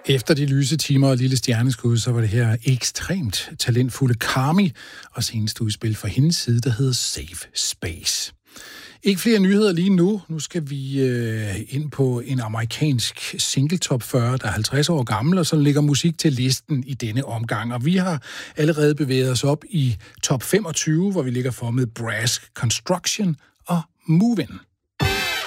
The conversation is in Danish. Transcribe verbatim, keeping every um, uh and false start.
Efter de lyse timer og lille stjerneskud, så var det her ekstremt talentfulde Carmi, og seneste udspil fra hendes side, der hedder Safe Space. Ikke flere nyheder lige nu. Nu skal vi øh, ind på en amerikansk single top fyrre, der er halvtreds år gammel, og så ligger musik til listen i denne omgang. Og vi har allerede bevæget os op i top femogtyve, hvor vi ligger for med Brass Construction og Movin'.